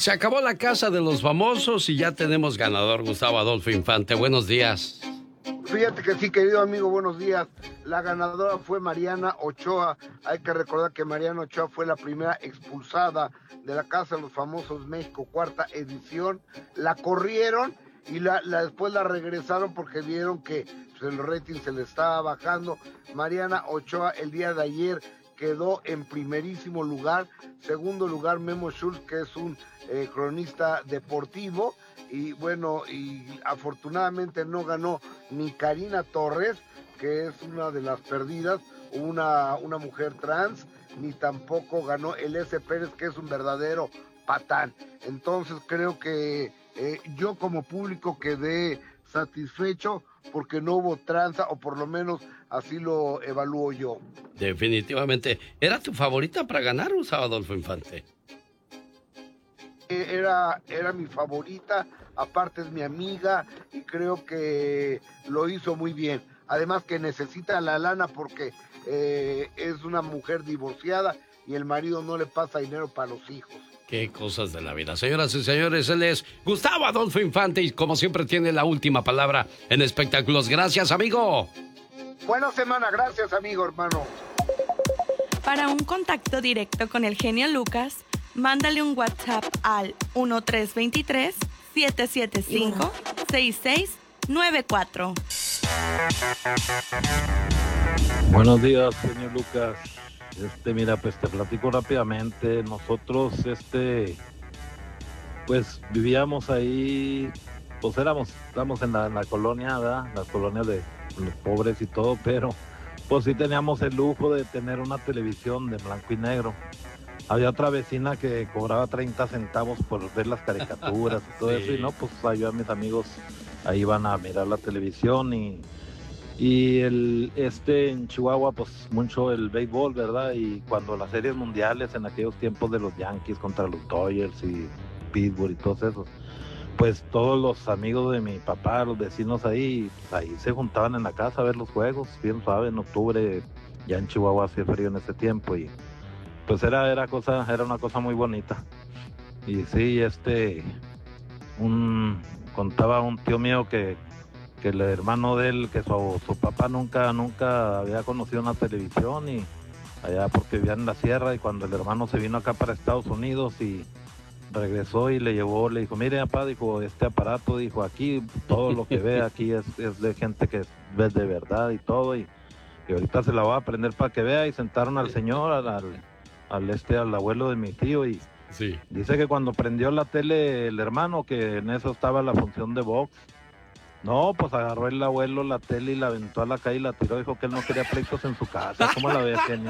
Se acabó la casa de los famosos y ya tenemos ganador, Gustavo Adolfo Infante. Buenos días. Fíjate que sí, querido amigo, buenos días. La ganadora fue Mariana Ochoa. Hay que recordar que Mariana Ochoa fue la primera expulsada de la Casa de los Famosos México, 4ª edición. La corrieron y después la regresaron porque vieron que pues, el rating se le estaba bajando. Mariana Ochoa el día de ayer quedó en primerísimo lugar. Segundo lugar, Memo Schultz, que es un cronista deportivo. Y bueno, y afortunadamente no ganó ni Karina Torres, que es una de las perdidas, una mujer trans, ni tampoco ganó el S. Pérez, que es un verdadero patán. Entonces creo que yo como público quedé satisfecho porque no hubo tranza, o por lo menos así lo evalúo yo. Definitivamente. ¿Era tu favorita para ganar, Gustavo Adolfo Infante? Era mi favorita, aparte es mi amiga y creo que lo hizo muy bien. Además que necesita la lana porque es una mujer divorciada y el marido no le pasa dinero para los hijos. Qué cosas de la vida. Señoras y señores, él es Gustavo Adolfo Infante y como siempre tiene la última palabra en espectáculos. Gracias, amigo. Buena semana, gracias, amigo, hermano. Para un contacto directo con el genio Lucas, mándale un WhatsApp al 1323-775-6694. Buenos días, señor Lucas. Mira, pues te platico rápidamente. Nosotros, pues vivíamos ahí, pues éramos en la colonia, ¿verdad? La colonia de los pobres y todo, pero pues sí teníamos el lujo de tener una televisión de blanco y negro. Había otra vecina que cobraba 30 centavos por ver las caricaturas y todo sí. Eso, y no, pues yo a mis amigos ahí iban a mirar la televisión y en Chihuahua, pues mucho el béisbol, ¿verdad? Y cuando las series mundiales en aquellos tiempos de los Yankees contra los Dodgers y Pittsburgh y todos esos, pues todos los amigos de mi papá, los vecinos ahí se juntaban en la casa a ver los juegos, bien suave, en octubre, ya en Chihuahua hacía frío en ese tiempo y pues era una cosa muy bonita. Y sí, contaba un tío mío que el hermano de él, que su papá nunca había conocido una televisión y allá porque vivía en la sierra, y cuando el hermano se vino acá para Estados Unidos y regresó y le dijo, mire papá, dijo, este aparato, dijo, aquí todo lo que ve aquí es de gente que ve de verdad y todo, y ahorita se la va a aprender para que vea, y sentaron al señor, al abuelo de mi tío, y sí. Dice que cuando prendió la tele el hermano, que en eso estaba la función de box, no, pues agarró el abuelo la tele y la aventó a la calle y la tiró, dijo que él no quería pleitos en su casa. ¿Cómo la ves, genio?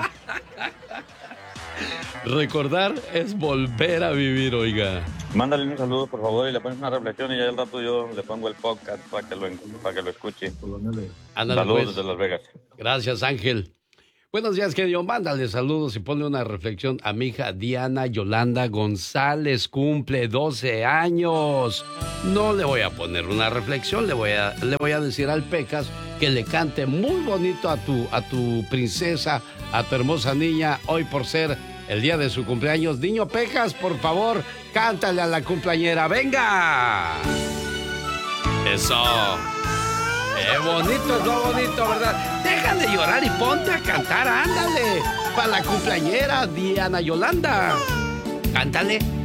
Recordar es volver a vivir, oiga. Mándale un saludo, por favor, y le pones una reflexión y ya al rato yo le pongo el podcast para que lo escuche. Ándale, saludos pues. desde Las Vegas. Gracias, Ángel. Buenos días, genio. Mándale saludos y ponle una reflexión a mi hija Diana Yolanda González. Cumple 12 años. No le voy a poner una reflexión, le voy a decir al Pecas que le cante muy bonito a tu princesa, a tu hermosa niña, hoy por ser el día de su cumpleaños. Niño Pecas, por favor, cántale a la cumpleañera. ¡Venga! Eso. ¡Qué bonito es lo bonito, verdad! Deja de llorar y ponte a cantar, ándale. Para la cumpleañera, Diana Yolanda. Cántale.